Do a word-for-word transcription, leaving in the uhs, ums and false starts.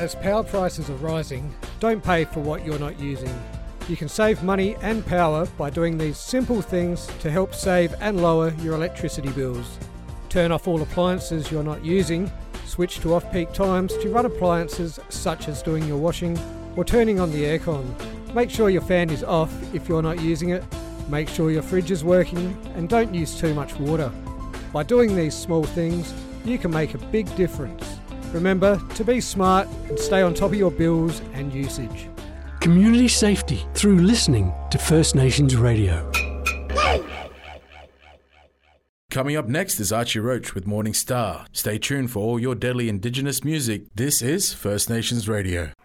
As power prices are rising, don't pay for what you're not using. You can save money and power by doing these simple things to help save and lower your electricity bills. Turn off all appliances you're not using, switch to off-peak times to run appliances such as doing your washing or turning on the aircon. Make sure your fan is off if you're not using it. Make sure your fridge is working and don't use too much water. By doing these small things, you can make a big difference. Remember to be smart and stay on top of your bills and usage. Community safety through listening to First Nations Radio. Coming up next is Archie Roach with Morning Star. Stay tuned for all your deadly Indigenous music. This is First Nations Radio.